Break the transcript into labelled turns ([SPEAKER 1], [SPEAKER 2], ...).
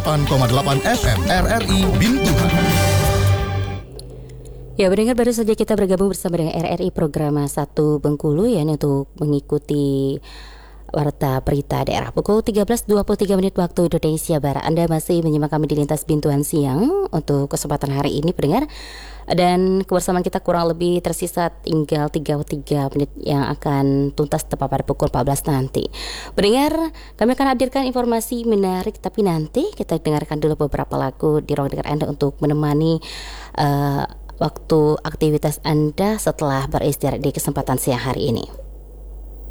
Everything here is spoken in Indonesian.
[SPEAKER 1] 8,8 FM RRI Bintuhan.
[SPEAKER 2] Ya, pendengar, baru saja kita bergabung bersama dengan RRI Program 1 Bengkulu ya, untuk mengikuti Warta Berita Daerah pukul 13.23 menit waktu Indonesia Barat. Anda masih menyimak kami di Lintas Bintuan Siang untuk kesempatan hari ini, pendengar. Dan kebersamaan kita kurang lebih tersisa tinggal 33 menit yang akan tuntas tepat pada pukul 14 nanti. Pendengar, kami akan hadirkan informasi menarik, tapi nanti kita dengarkan dulu beberapa lagu di ruang dengar Anda untuk menemani waktu aktivitas Anda setelah beristirahat di kesempatan siang hari ini.